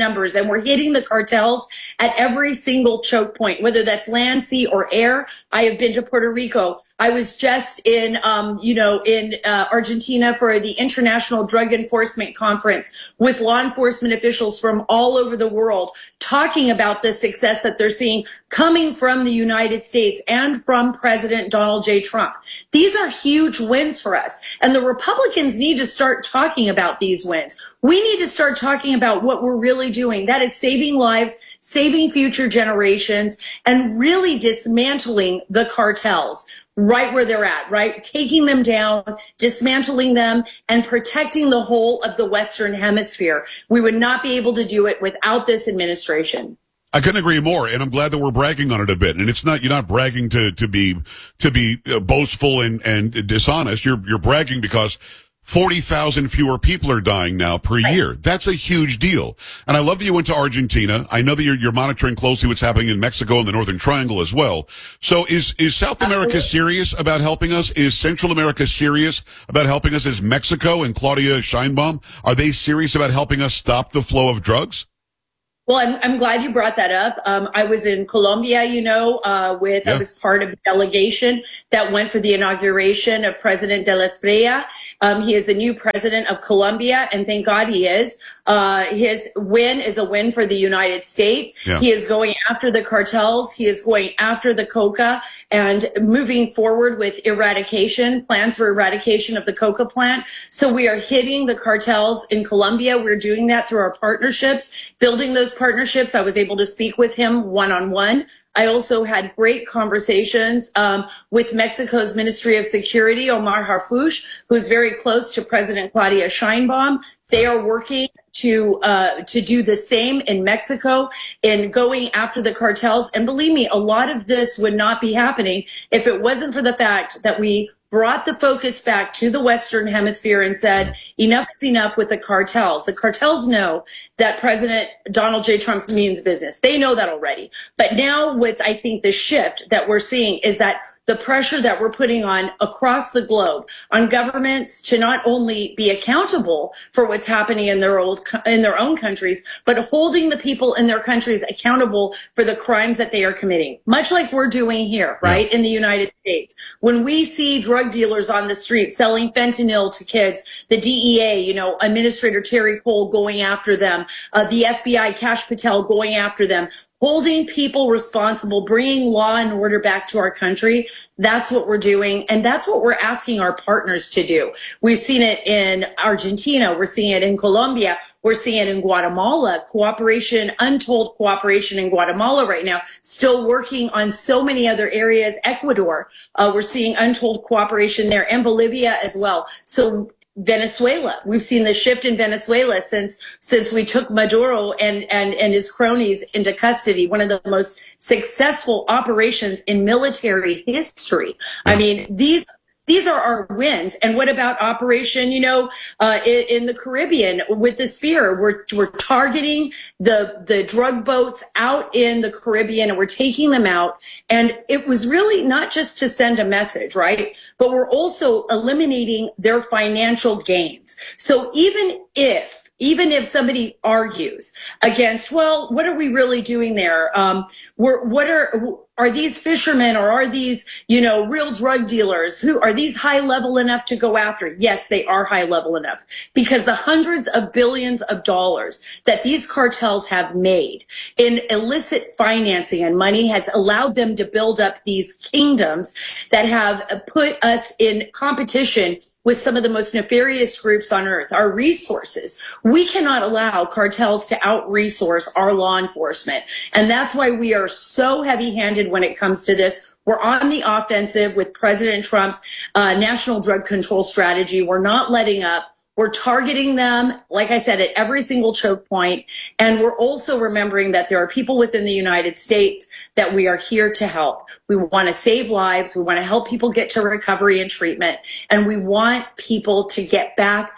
numbers, and we're hitting the cartels at every single choke point, whether that's land, sea, or air. I have been to Puerto Rico. I was just in, um, you know, in uh, Argentina for the International Drug Enforcement Conference with law enforcement officials from all over the world talking about the success that they're seeing coming from the United States and from President Donald J. Trump. These are huge wins for us. And the Republicans need to start talking about these wins. We need to start talking about what we're really doing. That is saving lives, saving future generations, and really dismantling the cartels right where they're at, right? Taking them down, dismantling them, and protecting the whole of the Western Hemisphere. We would not be able to do it without this administration. I couldn't agree more, and I'm glad that we're bragging on it a bit. And it's not, you're not bragging to, to be, to be uh, boastful and, and dishonest. You're, you're bragging because forty thousand fewer people are dying now per year. That's a huge deal. And I love that you went to Argentina. I know that you're, you're monitoring closely what's happening in Mexico and the Northern Triangle as well. So is, is South America serious about helping us? Is Central America serious about helping us? Is Mexico and Claudia Sheinbaum, are they serious about helping us stop the flow of drugs? Well, I'm, I'm glad you brought that up. Um, I was in Colombia, you know, uh, with, yeah. I was part of the delegation that went for the inauguration of President de la Espriella. Um, he is the new president of Colombia, and thank God he is. Uh, his win is a win for the United States. Yeah. He is going after the cartels. He is going after the coca and moving forward with eradication, plans for eradication of the coca plant. So we are hitting the cartels in Colombia. We're doing that through our partnerships, building those partnerships. I was able to speak with him one-on-one. I also had great conversations um, with Mexico's Ministry of Security, Omar Harfuch, who's very close to President Claudia Sheinbaum. They are working to uh, to do the same in Mexico in going after the cartels. And believe me, a lot of this would not be happening if it wasn't for the fact that we brought the focus back to the Western Hemisphere and said, enough is enough with the cartels. The cartels know that President Donald J. Trump means business. They know that already. But now what's, I think, the shift that we're seeing is that the pressure that we're putting on across the globe on governments to not only be accountable for what's happening in their old, in their own countries, but holding the people in their countries accountable for the crimes that they are committing, much like we're doing here, right, yeah. in the United States. When we see drug dealers on the street selling fentanyl to kids, the D E A, you know, Administrator Terry Cole going after them, uh, the F B I, Kash Patel going after them, holding people responsible, bringing law and order back to our country. That's what we're doing. And that's what we're asking our partners to do. We've seen it in Argentina. We're seeing it in Colombia. We're seeing it in Guatemala. Cooperation, untold cooperation in Guatemala right now, still working on so many other areas. Ecuador, uh, we're seeing untold cooperation there, and Bolivia as well. So Venezuela. We've seen the shift in Venezuela since since we took Maduro and, and, and his cronies into custody, one of the most successful operations in military history. I mean, these These are our wins. And what about Operation, you know, uh, in, in the Caribbean with the Sphere? We're, we're targeting the, the drug boats out in the Caribbean, and we're taking them out. And it was really not just to send a message, right? But we're also eliminating their financial gains. So even if Even if somebody argues against, well, what are we really doing there? Um, we're, what are, are these fishermen, or are these, you know, real drug dealers? Who are these high level enough to go after? Yes, they are high level enough, because the hundreds of billions of dollars that these cartels have made in illicit financing and money has allowed them to build up these kingdoms that have put us in competition with some of the most nefarious groups on earth. Our resources. We cannot allow cartels to out-resource our law enforcement. And that's why we are so heavy-handed when it comes to this. We're on the offensive with President Trump's uh, national drug control strategy. We're not letting up. We're targeting them, like I said, at every single choke point. And we're also remembering that there are people within the United States that we are here to help. We want to save lives. We want to help people get to recovery and treatment. And we want people to get back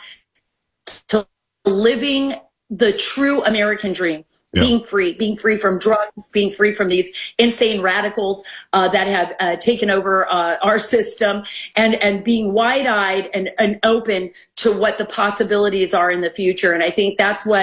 to living the true American dream. Yeah. Being free, being free from drugs, being free from these insane radicals uh, that have uh, taken over uh, our system, and, and being wide-eyed and, and open to what the possibilities are in the future. And I think that's what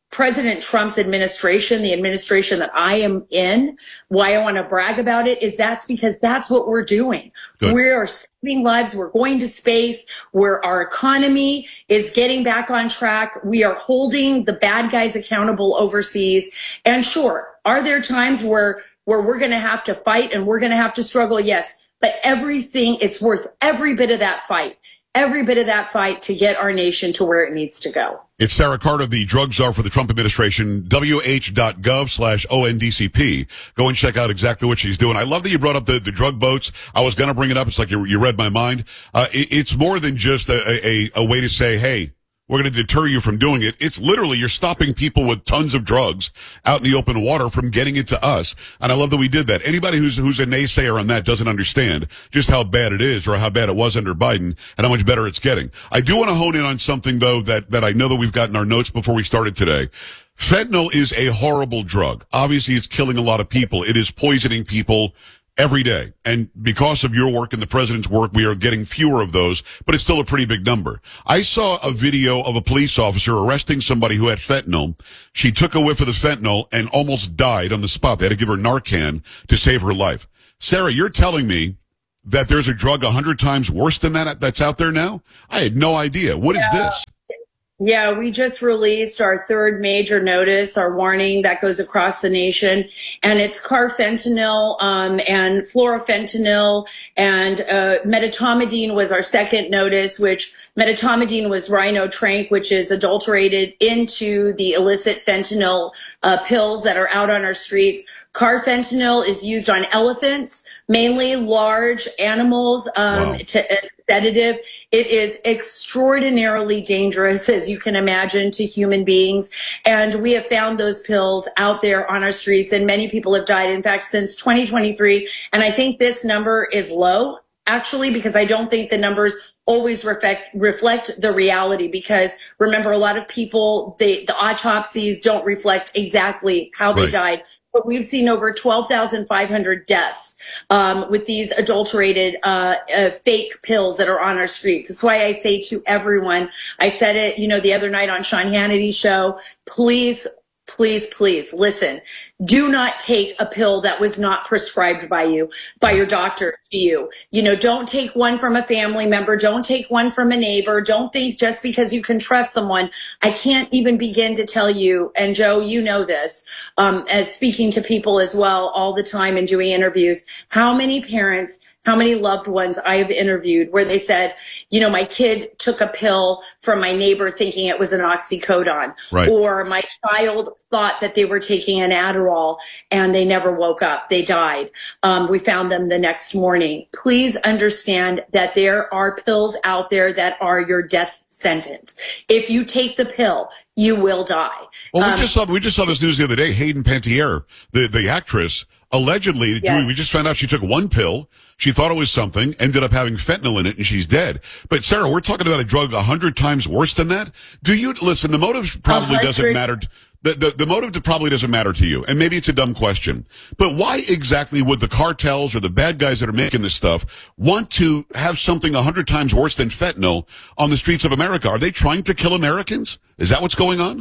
President Trump's administration, the administration that I am in, why I want to brag about it is that's because that's what we're doing. Good. We are saving lives. We're going to space where our economy is getting back on track. We are holding the bad guys accountable overseas. And sure, are there times where, where we're going to have to fight and we're going to have to struggle? Yes. But everything, it's worth every bit of that fight, every bit of that fight to get our nation to where it needs to go. It's Sarah Carter, the drug czar for the Trump administration, W H dot gov slash O N D C P. Go and check out exactly what she's doing. I love that you brought up the, the drug boats. I was going to bring it up. It's like you, you read my mind. Uh, it, it's more than just a, a, a way to say, hey, we're going to deter you from doing it. It's literally you're stopping people with tons of drugs out in the open water from getting it to us. And I love that we did that. Anybody who's who's a naysayer on that doesn't understand just how bad it is or how bad it was under Biden and how much better it's getting. I do want to hone in on something, though, that, that I know that we've got in our notes before we started today. Fentanyl is a horrible drug. Obviously, it's killing a lot of people. It is poisoning people every day. And because of your work and the president's work, we are getting fewer of those, but it's still a pretty big number. I saw a video of a police officer arresting somebody who had fentanyl. She took a whiff of the fentanyl and almost died on the spot. They had to give her Narcan to save her life. Sarah, you're telling me that there's a drug a hundred times worse than that that's out there now? I had no idea. What yeah. is this? Yeah, we just released our third major notice, our warning that goes across the nation, and it's carfentanil um, and fluorofentanyl, and uh, medetomidine was our second notice, which medetomidine was rhinotrank, which is adulterated into the illicit fentanyl uh, pills that are out on our streets. Carfentanil is used on elephants, mainly large animals, um, wow. to, as sedative. It is extraordinarily dangerous, as you can imagine, to human beings. And we have found those pills out there on our streets, and many people have died. In fact, since twenty twenty-three, and I think this number is low, actually, because I don't think the numbers always reflect reflect the reality, because remember, a lot of people, they, the autopsies don't reflect exactly how they right. died. But we've seen over twelve thousand five hundred deaths um, with these adulterated uh, uh, fake pills that are on our streets. That's why I say to everyone, I said it, you know, the other night on Sean Hannity's show, please, please, please listen. Do not take a pill that was not prescribed by you, by your doctor to you. You know, don't take one from a family member. Don't take one from a neighbor. Don't think just because you can trust someone. I can't even begin to tell you, and Joe, you know this, um, as speaking to people as well all the time and doing interviews, how many parents, how many loved ones I have interviewed where they said, you know, my kid took a pill from my neighbor thinking it was an oxycodone, right. or my child thought that they were taking an Adderall and they never woke up. They died. Um, we found them the next morning. Please understand that there are pills out there that are your death sentence. If you take the pill, you will die. Well, we um, just saw we just saw this news the other day. Hayden Panettiere, the the actress, allegedly, yes. we just found out she took one pill. She thought it was something, ended up having fentanyl in it, and she's dead. But Sarah, we're talking about a drug a hundred times worse than that. Do you listen? The motive probably doesn't matter. The, the the motive probably doesn't matter to you, and maybe it's a dumb question. But why exactly would the cartels or the bad guys that are making this stuff want to have something a hundred times worse than fentanyl on the streets of America? Are they trying to kill Americans? Is that what's going on?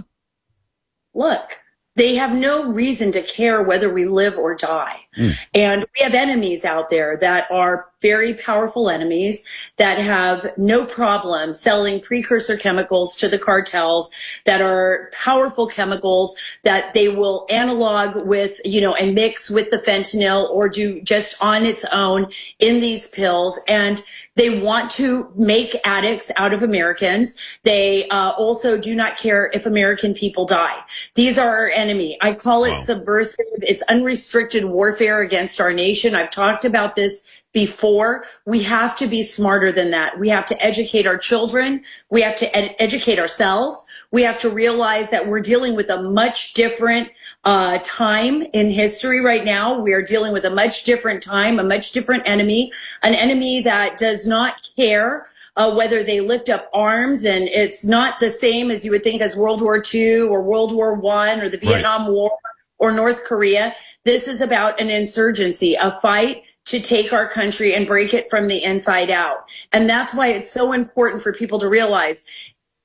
Look, they have no reason to care whether we live or die. Mm. And we have enemies out there that are very powerful enemies that have no problem selling precursor chemicals to the cartels that are powerful chemicals that they will analog with, you know, and mix with the fentanyl or do just on its own in these pills. And they want to make addicts out of Americans. They uh, also do not care if American people die. These are our enemy. I call it wow. subversive. It's unrestricted warfare against our nation. I've talked about this before. We have to be smarter than that. We have to educate our children. We have to ed- educate ourselves. We have to realize that we're dealing with a much different uh time in history right now. We are dealing with a much different time, a much different enemy, an enemy that does not care uh whether they lift up arms, and it's not the same as you would think as World War Two or World War One or the Vietnam right. War or North Korea. This is about an insurgency, a fight to take our country and break it from the inside out. And that's why it's so important for people to realize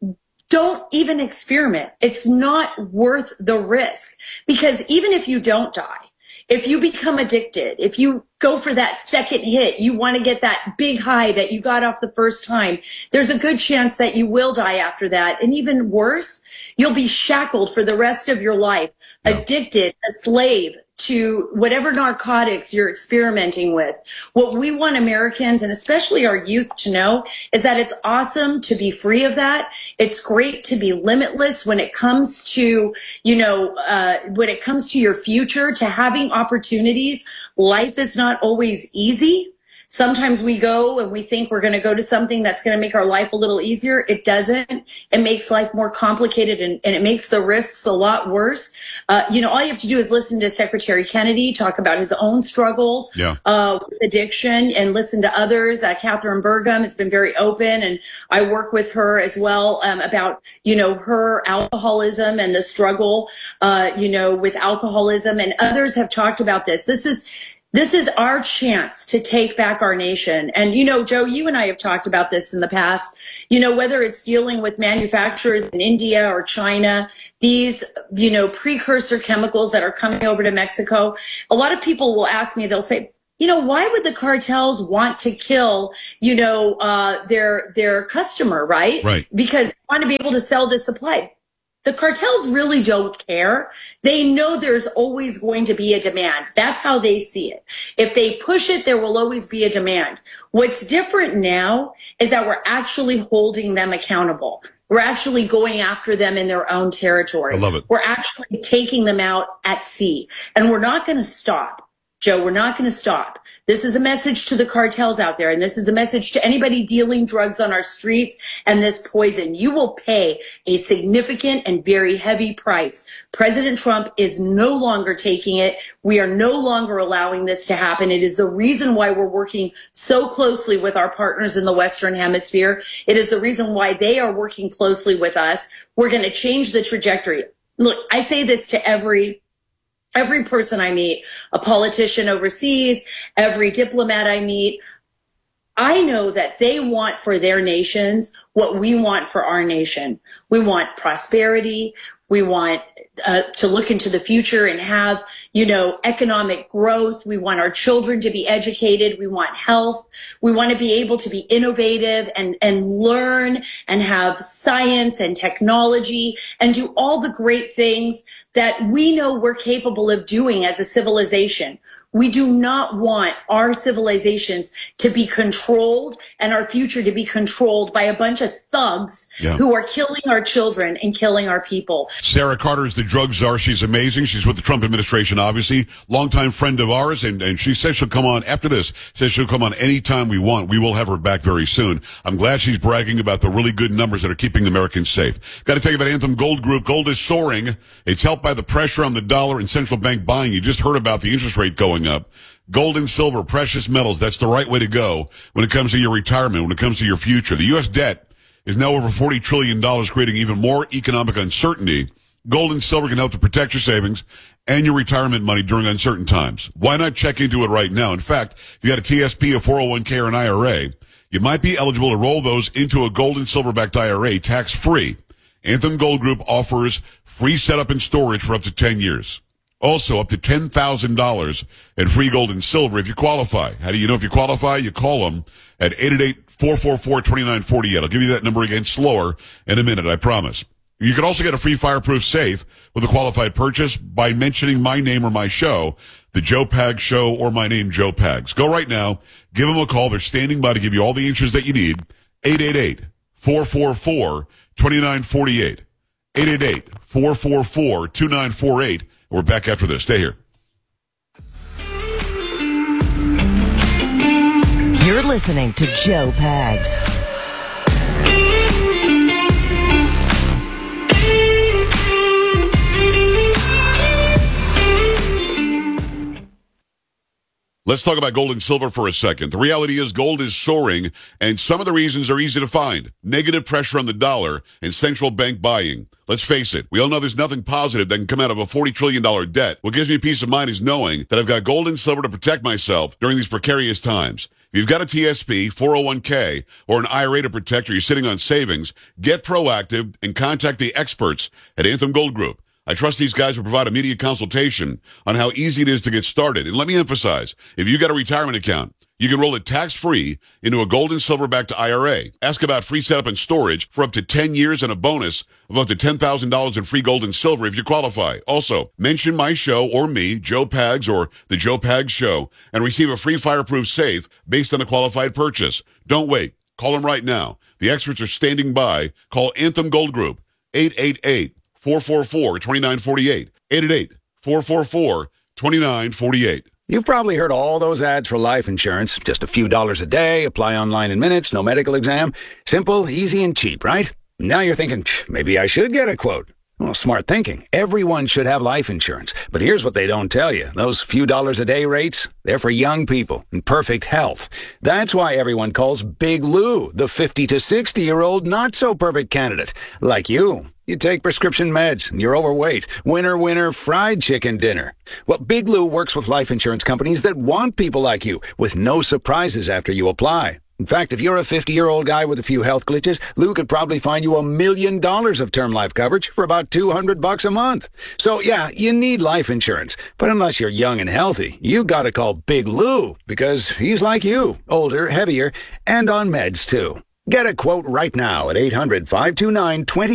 don't even experiment. It's not worth the risk, because even if you don't die, if you become addicted, if you go for that second hit, you want to get that big high that you got off the first time, there's a good chance that you will die after that. And even worse, you'll be shackled for the rest of your life, yeah. addicted, a slave to whatever narcotics you're experimenting with. What we want Americans, and especially our youth, to know is that it's awesome to be free of that. It's great to be limitless when it comes to, you know, uh, when it comes to your future, to having opportunities. Life is not always easy. Sometimes we go and we think we're going to go to something that's going to make our life a little easier. It doesn't. It makes life more complicated, and, and it makes the risks a lot worse. Uh, you know, all you have to do is listen to Secretary Kennedy talk about his own struggles yeah. uh, with addiction, and listen to others. Uh, Catherine Burgum has been very open, and I work with her as well um, about, you know, her alcoholism and the struggle, uh, you know, with alcoholism, and others have talked about this. This is This is our chance to take back our nation. And, you know, Joe, you and I have talked about this in the past, you know, whether it's dealing with manufacturers in India or China, these, you know, precursor chemicals that are coming over to Mexico. A lot of people will ask me, they'll say, you know, why would the cartels want to kill, you know, uh, their, their customer, right? Right. Because they want to be able to sell this supply. The cartels really don't care. They know there's always going to be a demand. That's how they see it. If they push it, there will always be a demand. What's different now is that we're actually holding them accountable. We're actually going after them in their own territory. I love it. We're actually taking them out at sea. And we're not going to stop. Joe, we're not going to stop. This is a message to the cartels out there, and this is a message to anybody dealing drugs on our streets and this poison. You will pay a significant and very heavy price. President Trump is no longer taking it. We are no longer allowing this to happen. It is the reason why we're working so closely with our partners in the Western Hemisphere. It is the reason why they are working closely with us. We're going to change the trajectory. Look, I say this to every Every person I meet, a politician overseas, every diplomat I meet, I know that they want for their nations what we want for our nation. We want prosperity. We want uh, to look into the future and have, you know, economic growth. We want our children to be educated. We want health. We want to be able to be innovative and, and learn and have science and technology and do all the great things that we know we're capable of doing as a civilization. We do not want our civilizations to be controlled and our future to be controlled by a bunch of thugs yeah. who are killing our children and killing our people. Sarah Carter is the drug czar. She's amazing. She's with the Trump administration, obviously. Longtime friend of ours, and, and she says she'll come on after this. Says she'll come on anytime we want. We will have her back very soon. I'm glad she's bragging about the really good numbers that are keeping Americans safe. Got to tell you about Anthem Gold Group. Gold is soaring. It's helped by the pressure on the dollar and central bank buying. You just heard about the interest rate going up. Gold and silver, precious metals, that's the right way to go when it comes to your retirement, when it comes to your future. The U S debt is now over forty trillion dollars, creating even more economic uncertainty. Gold and silver can help to protect your savings and your retirement money during uncertain times. Why not check into it right now? In fact, if you got a T S P, a four oh one k, or an I R A, you might be eligible to roll those into a gold and silver-backed I R A tax-free. Anthem Gold Group offers free setup and storage for up to ten years. Also, up to ten thousand dollars in free gold and silver if you qualify. How do you know if you qualify? You call them at eight eight eight, four four four, two nine four eight. I'll give you that number again slower in a minute, I promise. You can also get a free fireproof safe with a qualified purchase by mentioning my name or my show, The Joe Pags Show, or my name, Joe Pags. Go right now. Give them a call. They're standing by to give you all the answers that you need. eight eight eight, four four four, two nine four eight. eight eight eight, four four four, two nine four eight. We're back after this. Stay here. You're listening to Joe Pags. Let's talk about gold and silver for a second. The reality is gold is soaring, and some of the reasons are easy to find. Negative pressure on the dollar and central bank buying. Let's face it, we all know there's nothing positive that can come out of a forty trillion dollars debt. What gives me peace of mind is knowing that I've got gold and silver to protect myself during these precarious times. If you've got a T S P, four oh one k, or an I R A to protect, or you're sitting on savings, get proactive and contact the experts at Anthem Gold Group. I trust these guys will provide immediate consultation on how easy it is to get started. And let me emphasize, if you got a retirement account, you can roll it tax-free into a gold and silver-backed I R A. Ask about free setup and storage for up to ten years and a bonus of up to ten thousand dollars in free gold and silver if you qualify. Also, mention my show or me, Joe Pags or The Joe Pags Show, and receive a free fireproof safe based on a qualified purchase. Don't wait. Call them right now. The experts are standing by. Call Anthem Gold Group, eight eight eight, four four four, two nine four eight, eight eight eight, four four four, two nine four eight. You've probably heard all those ads for life insurance. Just a few dollars a day, apply online in minutes, no medical exam. Simple, easy, and cheap, right? Now you're thinking, maybe I should get a quote. Well, smart thinking. Everyone should have life insurance. But here's what they don't tell you. Those few dollars a day rates, they're for young people in perfect health. That's why everyone calls Big Lou the fifty to sixty-year-old not-so-perfect candidate. Like you. You take prescription meds, and you're overweight. Winner, winner, fried chicken dinner. Well, Big Lou works with life insurance companies that want people like you, with no surprises after you apply. In fact, if you're a fifty-year-old guy with a few health glitches, Lou could probably find you a million dollars of term life coverage for about two hundred bucks a month. So, yeah, you need life insurance. But unless you're young and healthy, you gotta call Big Lou, because he's like you, older, heavier, and on meds, too. Get a quote right now at eight hundred, five two nine, two zero